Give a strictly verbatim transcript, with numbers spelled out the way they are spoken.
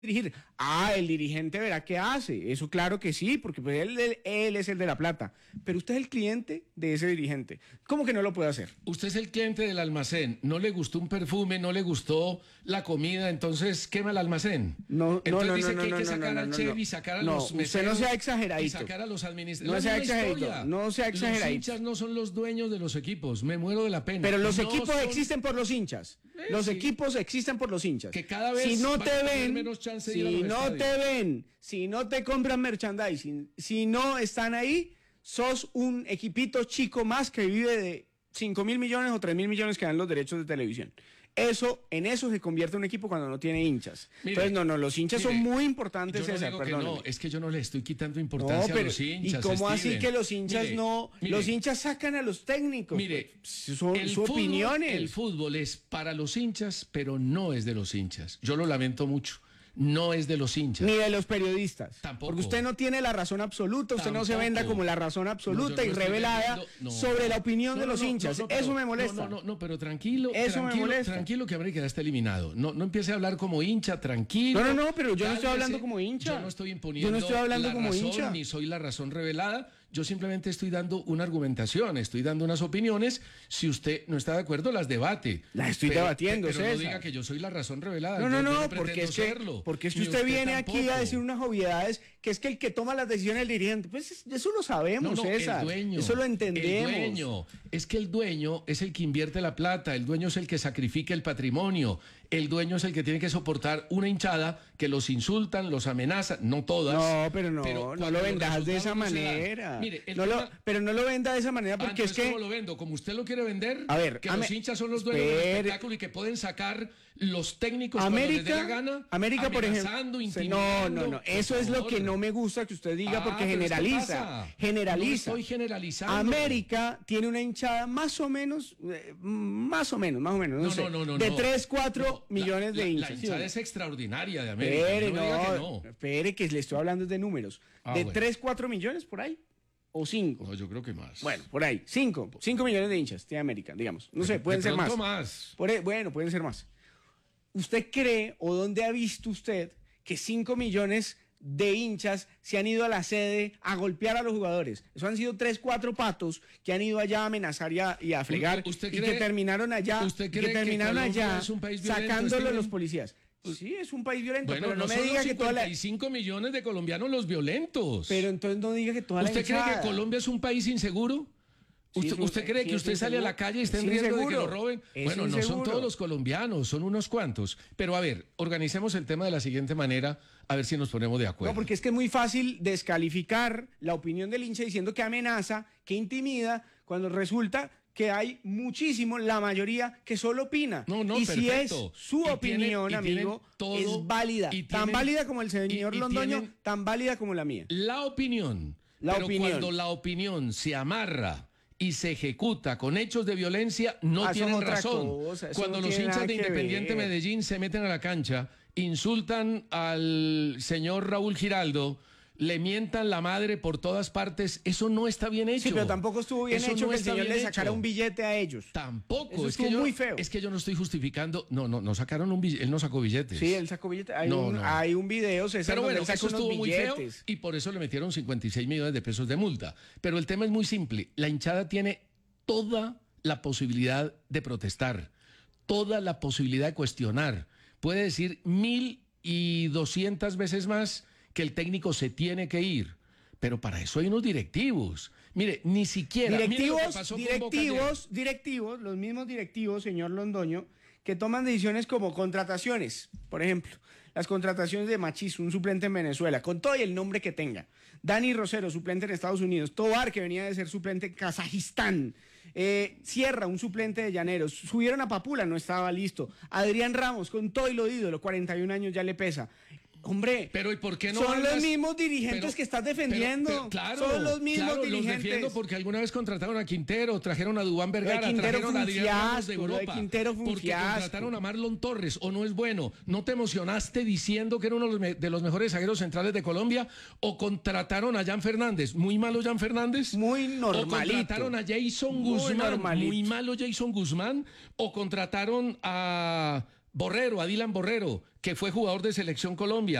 dirigir. Ah, el dirigente verá qué hace. Eso claro que sí, porque pues él, él, él es el de la plata. Pero usted es el cliente de ese dirigente. ¿Cómo que no lo puede hacer? Usted es el cliente del almacén. No le gustó un perfume, no le gustó la comida, entonces quema el almacén. No, entonces no, no, dice no, que no, hay que no, sacar no, al no, chef no. y sacar a No, los usted meseros. no sea exageradito. Y sacar a los administradores. No sea es una exageradito. historia. No sea exageradito. Los hinchas no son los dueños de los equipos. Me muero de la pena. Pero los no equipos son... existen por los hinchas. Eh, los sí. equipos existen por los hinchas. Que cada vez si no van te a tener ven, menos chance de ir a si los no estadios. te ven, si no te compran merchandising, si no están ahí, sos un equipito chico más que vive de cinco mil millones o tres mil millones que dan los derechos de televisión. Eso, en eso se convierte un equipo cuando no tiene hinchas. Mire, Entonces, no, no, los hinchas mire, son muy importantes, yo no César, digo que perdóneme. no, es que yo no le estoy quitando No, importancia pero, a los hinchas. ¿y cómo así Steven? que los hinchas Mire, no? mire, los hinchas sacan a los técnicos. Mire, pues, son el sus fútbol, opiniones. el fútbol es para los hinchas, pero no es de los hinchas. Yo lo lamento mucho. No es de los hinchas. Ni de los periodistas. Tampoco. Porque usted no tiene la razón absoluta, usted no se Tampoco. venda como la razón absoluta No, yo no y estoy revelada vendiendo- no. sobre la opinión No, de no, los no, hinchas. no, no, pero- Eso me molesta. No, no, no, pero tranquilo. Eso me tranquilo, molesta. Tranquilo que América ya está eliminado. No, no empiece a hablar como hincha, tranquilo. No, no, no, pero yo no estoy Cálmese. hablando como hincha. Yo no estoy imponiendo Yo no estoy hablando la como razón, hincha. ni soy la razón revelada. Yo simplemente estoy dando una argumentación, estoy dando unas opiniones. Si usted no está de acuerdo, las debate. Las estoy Pero- debatiendo, pero no César. diga que yo soy la razón revelada. No, no, Yo- yo no, pretendo porque es que, serlo. porque es que Ni usted, viene aquí tampoco. a decir unas obviedades, que es que el que toma las decisiones es el dirigente. Pues eso lo sabemos, No, no, César. el dueño, eso lo entendemos. El dueño, es que el dueño es el que invierte la plata, el dueño es el que sacrifica el patrimonio, el dueño es el que tiene que soportar una hinchada que los insultan, los amenazan, no todas. No, pero no, no cuando lo los vendas de esa resultados no se dan. manera. Mire, el No tema- lo, pero no lo venda de esa manera Ah, porque es entonces, que... ¿cómo lo vendo? Como usted lo quiere vender, A ver, que ame- los hinchas son los dueños del espere. espectáculo y que pueden sacar los técnicos cuando les dé América, la gana, América, por amenazando, ejemplo, intimidando. no, no, no, Por eso es lo favor. que no me gusta que usted diga Ah, porque pero es que generaliza, pasa. generaliza. No estoy generalizando. América tiene una hinchada más o menos, eh, más o menos, más o menos, no, No, sé, no, no, no, de no. tres, cuatro No, la- millones de la- hinchas. La ¿sí o hinchada no? es extraordinaria de América. Espere, no, me diga que no, no. espere que le estoy hablando de números, Ah, de bueno. tres, cuatro millones por ahí, o cinco. No, yo creo que más. Bueno, por ahí, cinco, cinco millones de hinchas tiene América, digamos. No sé, De pueden ser más. pronto más. Por, e- bueno, pueden ser más. ¿Usted cree o dónde ha visto usted que cinco millones de hinchas se han ido a la sede a golpear a los jugadores? Eso han sido tres, cuatro patos que han ido allá a amenazar y a, y a fregar ¿Usted y cree- que terminaron allá, usted y cree que que terminaron Colombia allá es un país violento, sacándolo Steven? los policías. Sí, es un país violento, Bueno, pero no, no me son diga los que toda la... cincuenta y cinco millones de colombianos los violentos. Pero entonces no diga que toda la ¿Usted cree hinchada... que Colombia es un país inseguro? Sí, ¿Usted, es un- usted cree sí, que es usted sale a inseguro. la calle y está en Es riesgo de que inseguro. lo roben? Es Bueno, no son inseguro. todos los colombianos, son unos cuantos. Pero a ver, organicemos el tema de la siguiente manera, a ver si nos ponemos de acuerdo. No, porque es que es muy fácil descalificar la opinión del hincha diciendo que amenaza, que intimida, cuando resulta que hay muchísimo, la mayoría, que solo opina. No, no, y si es perfecto. su Y opinión, tienen- y tienen amigo, todo- es válida. y Tan tienen- válida como el señor y- y Londoño, tienen- tan válida como la mía. La opinión. La pero opinión. cuando la opinión se amarra y se ejecuta con hechos de violencia, no Ah, eso es tienen otra razón. cosa, eso Cuando no los tiene hinchas nada de que Independiente ver. Medellín se meten a la cancha, insultan al señor Raúl Giraldo, le mientan la madre por todas partes, eso no está bien hecho. Sí, pero tampoco estuvo bien Eso hecho no que el está señor bien le sacara hecho. un billete a ellos. Tampoco, Eso es que estuvo yo, muy feo. es que yo no estoy justificando, no, no, no sacaron un billete, él no sacó billetes. Sí, él sacó billete. Hay, No, un, no. hay un video, César, Pero donde bueno, él sacó eso unos estuvo muy feo billetes. y por eso le metieron cincuenta y seis millones de pesos de multa. Pero el tema es muy simple. La hinchada tiene toda la posibilidad de protestar, toda la posibilidad de cuestionar. Puede decir mil y doscientas veces más que el técnico se tiene que ir. Pero para eso hay unos directivos. Mire, ni siquiera... mire lo que Directivos, pasó con Boca ayer. directivos, directivos, los mismos directivos, señor Londoño, que toman decisiones como contrataciones. Por ejemplo, las contrataciones de Machís, un suplente en Venezuela, con todo y el nombre que tenga. Dani Rosero, suplente en Estados Unidos. Tobar, que venía de ser suplente en Kazajistán. Eh, Sierra, un suplente de Llaneros. Subieron a Papula, no estaba listo. Adrián Ramos, con todo y lo ídolo, cuarenta y un años ya le pesa. Hombre, pero ¿y por qué no son van los las- mismos dirigentes pero- que estás defendiendo. pero- pero claro, son los mismos claro, dirigentes. los defiendo porque alguna vez contrataron a Quintero, trajeron a Dubán Lo de Vergara, Quintero trajeron fue a un Adrián Ramos de fiasco, lo de Europa. Quintero fue un porque fiasco. contrataron a Marlon Torres, o no es bueno. ¿No te emocionaste diciendo que era uno de los, me- de los mejores zagueros centrales de Colombia? ¿O contrataron a Jan Fernández? ¿Muy malo Jan Fernández? Muy ¿O normalito. contrataron a Jason Muy Guzmán? normalito. ¿Muy malo Jason Guzmán? ¿O contrataron a Borrero, a Dylan Borrero, que fue jugador de Selección Colombia.